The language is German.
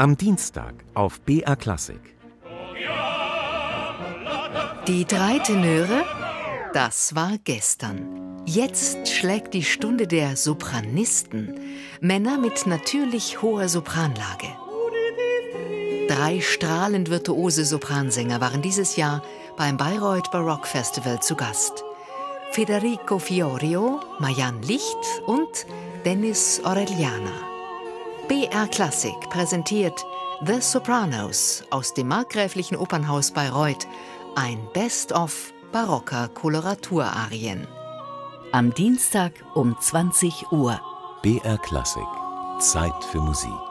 Am Dienstag auf BR Klassik. Die 3 Tenöre, das war gestern. Jetzt schlägt die Stunde der Sopranisten, Männer mit natürlich hoher Sopranlage. 3 strahlend virtuose Sopransänger waren dieses Jahr beim Bayreuth Baroque Festival zu Gast. Federico Fiorio, Marianne Licht und Dennis Orellana. BR Klassik präsentiert The Sopranos aus dem Markgräflichen Opernhaus Bayreuth, ein Best-of barocker Koloraturarien. Am Dienstag um 20 Uhr. BR Klassik. Zeit für Musik.